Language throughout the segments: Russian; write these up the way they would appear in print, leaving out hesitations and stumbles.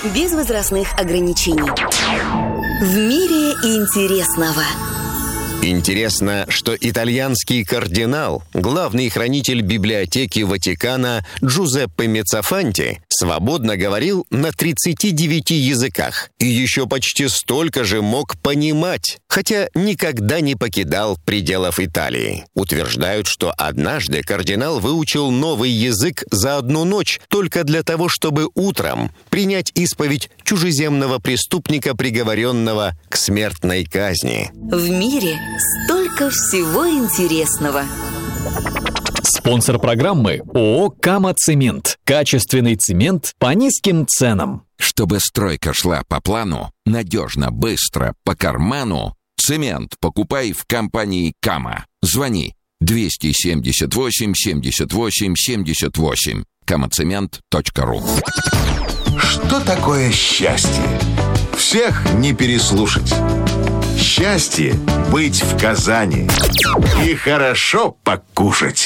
без возрастных ограничений. В мире интересного. Интересно, что итальянский кардинал, главный хранитель библиотеки Ватикана Джузеппе Меццофанти, свободно говорил на 39 языках и еще почти столько же мог понимать, хотя никогда не покидал пределов Италии. Утверждают, что однажды кардинал выучил новый язык за одну ночь только для того, чтобы утром принять исповедь чужеземного преступника, приговоренного к смертной казни. В мире столько всего интересного. Спонсор программы ООО «Кама-Цемент». Качественный цемент по низким ценам. Чтобы стройка шла по плану, надежно, быстро, по карману, цемент покупай в компании «Кама». Звони 278 78 78. kamacement.ru. Что такое счастье? Всех не переслушать. Счастье — быть в Казани и хорошо покушать.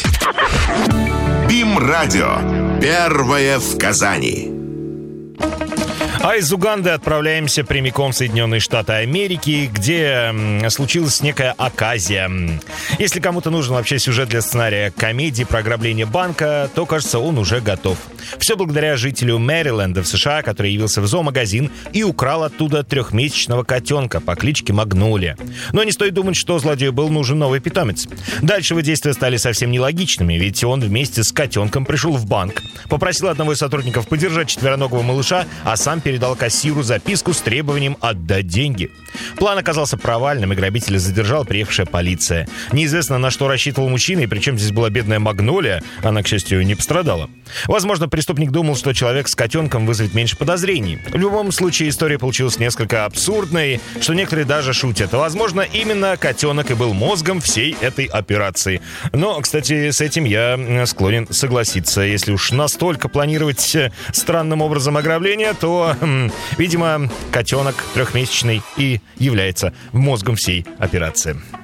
БИМ-радио. Первое в Казани. А из Уганды отправляемся прямиком в Соединенные Штаты Америки, где случилась некая оказия. Если кому-то нужен вообще сюжет для сценария комедии про ограбление банка, то, кажется, он уже готов. Все благодаря жителю Мэриленда в США, который явился в зоомагазин и украл оттуда 3-месячного котенка по кличке Магнолия. Но не стоит думать, что злодею был нужен новый питомец. Дальше его действия стали совсем нелогичными, ведь он вместе с котенком пришел в банк, попросил одного из сотрудников подержать четвероногого малыша, а сам передал кассиру записку с требованием отдать деньги. План оказался провальным, и грабителя задержала приехавшая полиция. Неизвестно, на что рассчитывал мужчина, и причем здесь была бедная Магнолия, она, к счастью, не пострадала. Возможно, преступник думал, что человек с котенком вызовет меньше подозрений. В любом случае, история получилась несколько абсурдной, что некоторые даже шутят. Возможно, именно котенок и был мозгом всей этой операции. Но, кстати, с этим я склонен согласиться. Если уж настолько планировать странным образом ограбление, то, видимо, котенок 3-месячный и является мозгом всей операции.